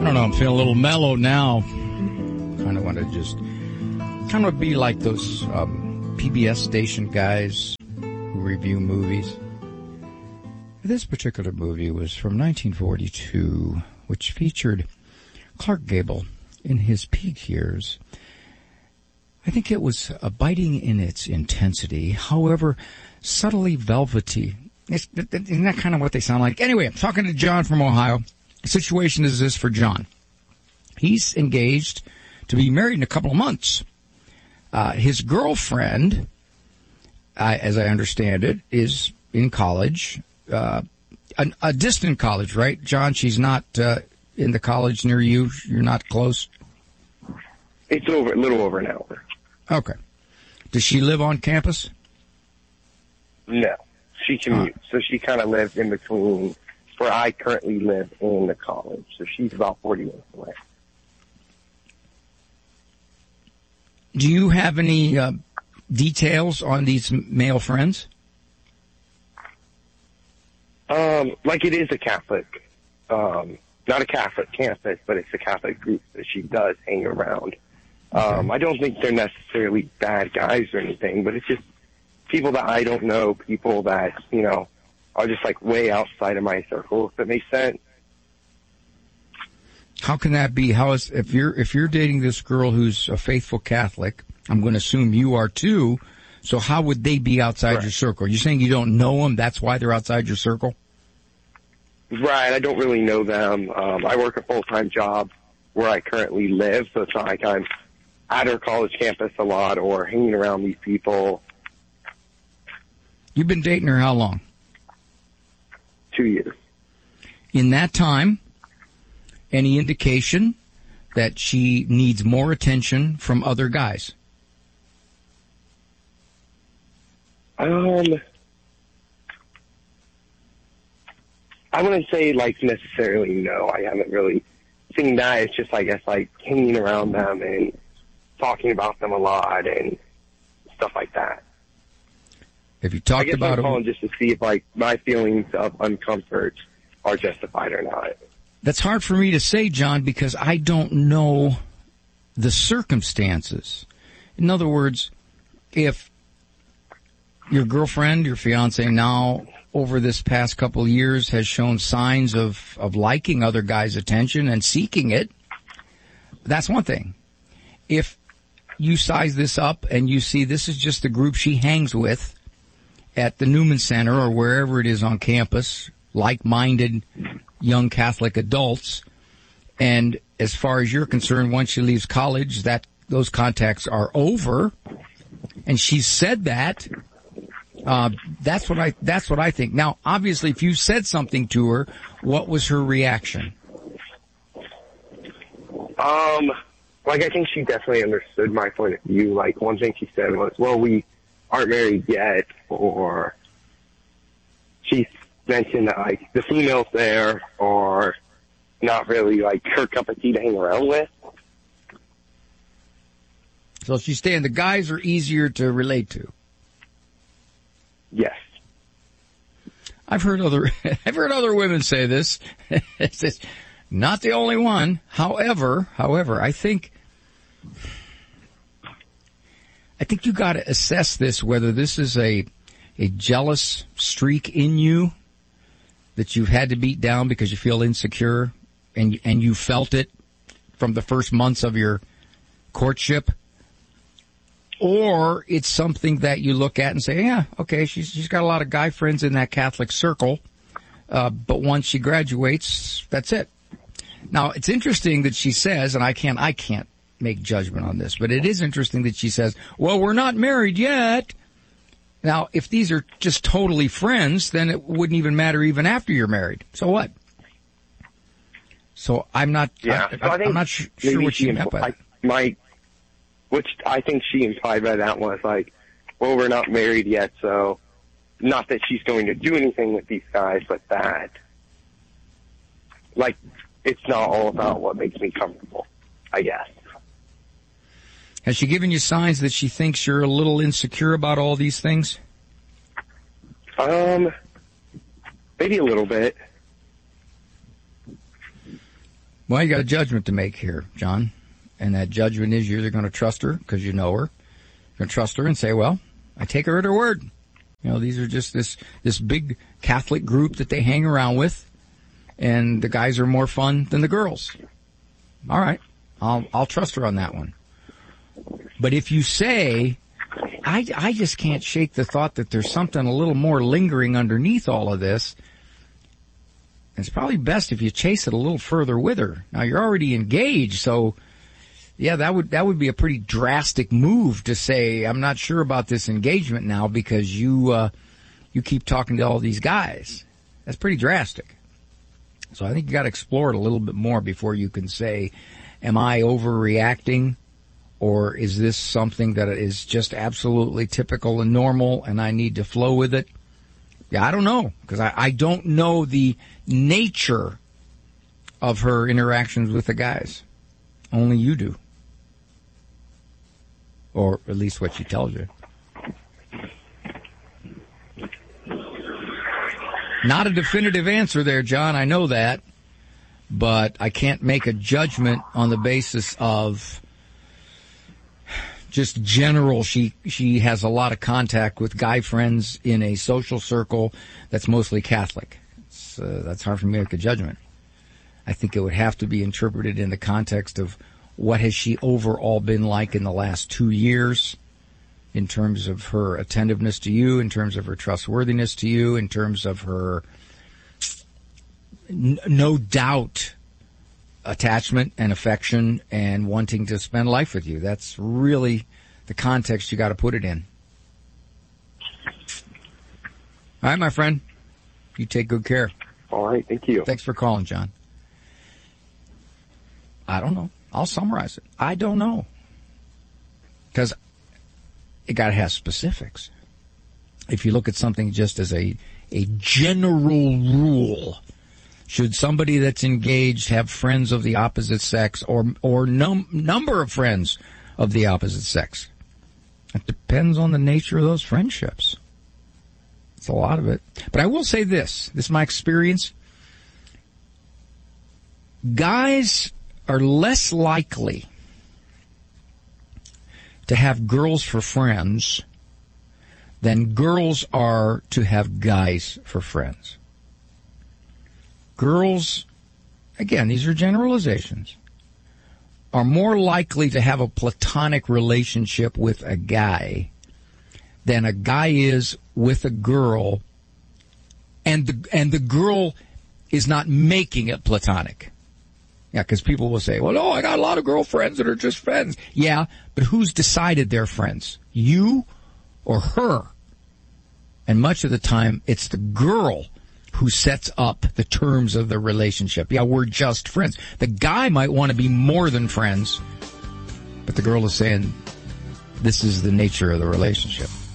don't know, I'm feeling a little mellow now. Kind of want to just kind of be like those PBS station guys who review movies. This particular movie was from 1942, which featured Clark Gable in his peak years. I think it was biting in its intensity, however, subtly velvety. Isn't that kind of what they sound like? Anyway, I'm talking to John from Ohio. The situation is this for John. He's engaged to be married in a couple of months. His girlfriend, as I understand it, is in college, a distant college, right, John? She's not in the college near you? You're not close? It's a little over an hour. Okay. Does she live on campus? No. She commutes. So she kind of lives in between where I currently live in the college. So she's about 40 minutes away. Do you have any details on these male friends? Like it is a Catholic, not a Catholic campus, but it's a Catholic group that she does hang around. I don't think they're necessarily bad guys or anything, but it's just people that I don't know, people that, you know, are just like way outside of my circle, if that makes sense. How can that be? If you're dating this girl who's a faithful Catholic, I'm going to assume you are too, so how would they be outside your circle? You're saying you don't know them, that's why they're outside your circle? Right, I don't really know them. I work a full-time job where I currently live, so it's not like I'm at her college campus a lot or hanging around these people. You've been dating her how long? 2 years. In that time, any indication that she needs more attention from other guys? I wouldn't say, like, necessarily no. I haven't really seen that. It's just, I guess, like, hanging around them and talking about them a lot and stuff like that. Have you talked about I'm calling just to see if, like, my feelings of uncomfort are justified or not. That's hard for me to say, John, because I don't know the circumstances. In other words, if your girlfriend, your fiance now, over this past couple of years has shown signs of liking other guys' attention and seeking it, that's one thing. If you size this up and you see this is just the group she hangs with at the Newman Center or wherever it is on campus, like-minded young Catholic adults, and as far as you're concerned, once she leaves college, those contacts are over, and she's said that, that's what I think. Now, obviously, if you said something to her, what was her reaction? Like, I think she definitely understood my point of view. Like, one thing she said was, well, we aren't married yet, or she mentioned that, like, the females there are not really, like, her cup of tea to hang around with. So she's saying the guys are easier to relate to. Yes. I've heard other women say this. It's not the only one. However, I think you got to assess this, whether this is a jealous streak in you that you've had to beat down because you feel insecure and you felt it from the first months of your courtship, or it's something that you look at and say, yeah, okay, she's got a lot of guy friends in that Catholic circle, but once she graduates, that's it. Now, it's interesting that she says, and I can't make judgment on this, but it is interesting that she says, well, we're not married yet. Now, if these are just totally friends, then it wouldn't even matter even after you're married. So what? So I'm not, I'm not sure what she meant by that. Which I think she implied by that was like, well, we're not married yet, so not that she's going to do anything with these guys, but that, like, it's not all about what makes me comfortable, I guess. Has she given you signs that she thinks you're a little insecure about all these things? Maybe a little bit. Well, you got a judgment to make here, John. And that judgment is you're either going to trust her because you know her. You're going to trust her and say, well, I take her at her word. You know, these are just this big Catholic group that they hang around with, and the guys are more fun than the girls. All right. I'll trust her on that one. But if you say, I just can't shake the thought that there's something a little more lingering underneath all of this, it's probably best if you chase it a little further with her. Now, you're already engaged, so yeah, that would be a pretty drastic move to say, I'm not sure about this engagement now because you keep talking to all these guys. That's pretty drastic. So I think you got to explore it a little bit more before you can say, am I overreacting, or is this something that is just absolutely typical and normal and I need to flow with it? Yeah, I don't know, because I don't know the nature of her interactions with the guys. Only you do. Or at least what she tells you. Not a definitive answer there, John. I know that. But I can't make a judgment on the basis of just general. She has a lot of contact with guy friends in a social circle that's mostly Catholic. That's hard for me to make a judgment. I think it would have to be interpreted in the context of what has she overall been like in the last 2 years, in terms of her attentiveness to you, in terms of her trustworthiness to you, in terms of her no doubt attachment and affection and wanting to spend life with you. That's really the context you got to put it in. All right, my friend. You take good care. All right, thank you. Thanks for calling, John. I don't know. I'll summarize it. I don't know. Because it got to have specifics. If you look at something just as a general rule, should somebody that's engaged have friends of the opposite sex or number of friends of the opposite sex? It depends on the nature of those friendships. It's a lot of it. But I will say this. This is my experience. Guys are less likely to have girls for friends than girls are to have guys for friends. Girls, again, these are generalizations, are more likely to have a platonic relationship with a guy than a guy is with a girl, and the girl is not making it platonic. Yeah, because people will say, well, no, I got a lot of girlfriends that are just friends. Yeah, but who's decided they're friends? You or her? And much of the time, it's the girl who sets up the terms of the relationship. Yeah, we're just friends. The guy might want to be more than friends, but the girl is saying, this is the nature of the relationship.